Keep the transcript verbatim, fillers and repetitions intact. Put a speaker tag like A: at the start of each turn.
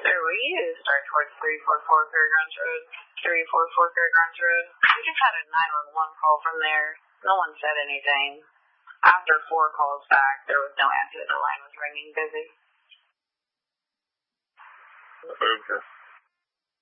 A: Sir, will you start towards three four four Fairgrounds Road? three four four Fairgrounds Road. We just had a nine one one call from there. No one said anything. After four calls back, there was no answer. The line was ringing busy.
B: Okay.